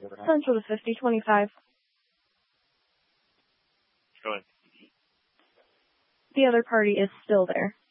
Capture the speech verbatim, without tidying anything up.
Central to fifty twenty-five. Go ahead. The other party is still there.